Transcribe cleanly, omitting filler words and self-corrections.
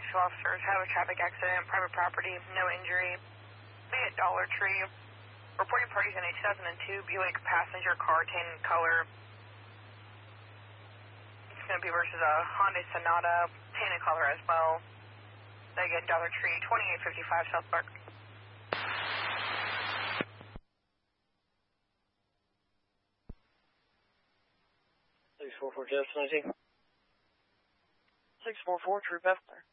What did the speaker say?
Nashville officers have a traffic accident, private property, no injury. Be at Dollar Tree. Reporting parties in a 2002 Buick passenger car, tan color. It's going to be versus a Honda Sonata, tan color as well. Again, Dollar Tree, 2855 South Park. 644 Jeff 19. 644 Troop F there.